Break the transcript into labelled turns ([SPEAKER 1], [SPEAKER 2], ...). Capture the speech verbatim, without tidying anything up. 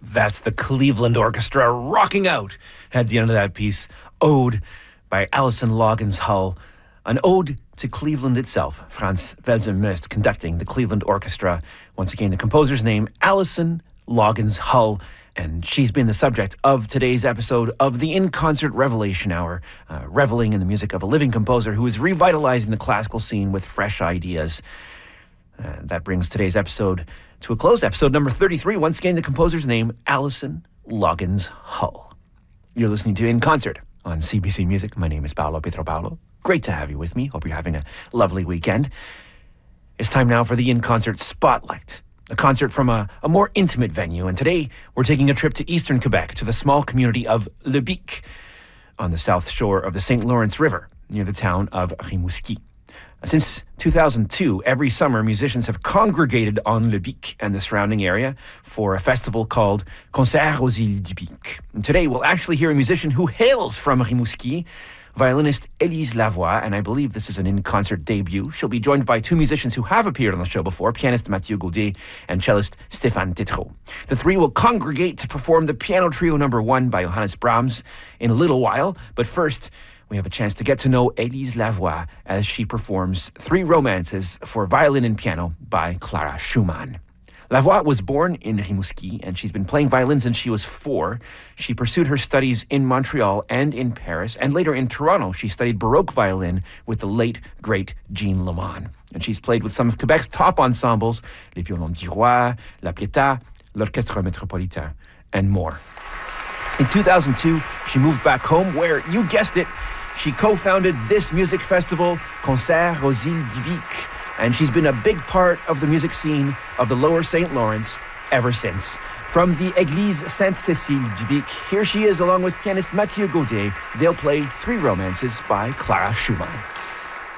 [SPEAKER 1] That's the Cleveland Orchestra rocking out at the end of that piece. Ode by Alison Loggins Hull. An ode to Cleveland itself. Frans Welser-Möst conducting the Cleveland Orchestra. Once again, the composer's name, Alison Loggins Hull. And she's been the subject of today's episode of the In Concert Revelation Hour, uh, reveling in the music of a living composer who is revitalizing the classical scene with fresh ideas. Uh, that brings today's episode to a close. Episode number thirty-three. Once again, the composer's name, Alison Loggins Hull. You're listening to In Concert on C B C Music. My name is Paolo Pietropaulo. Great to have you with me. Hope you're having a lovely weekend. It's time now for the In Concert Spotlight, a concert from a, a more intimate venue. And today, we're taking a trip to eastern Quebec, to the small community of Le Bic, on the south shore of the Saint Lawrence River, near the town of Rimouski. Since two thousand two, every summer, musicians have congregated on Le Bic and the surrounding area for a festival called Concert aux Îles du Bic. And today, we'll actually hear a musician who hails from Rimouski, violinist Élise Lavoie, and I believe this is an in-concert debut. She'll be joined by two musicians who have appeared on the show before, pianist Mathieu Gaudet and cellist Stéphane Tétrault. The three will congregate to perform the Piano Trio number one by Johannes Brahms in a little while, but first, we have a chance to get to know Élise Lavoie as she performs three romances for violin and piano by Clara Schumann. Lavoie was born in Rimouski, and she's been playing violin since she was four. She pursued her studies in Montreal and in Paris, and later in Toronto, she studied Baroque violin with the late, great Jean Leman. And she's played with some of Quebec's top ensembles, Les Violons du Roi, La Pietà, l'Orchestre Métropolitain, and more. In two thousand two, she moved back home where, you guessed it, she co-founded this music festival, Concert aux Îles du Bic, and she's been a big part of the music scene of the lower Saint Lawrence ever since. From the Église Sainte-Cécile du Bic, here she is along with pianist Mathieu Gaudet. They'll play three romances by Clara Schumann.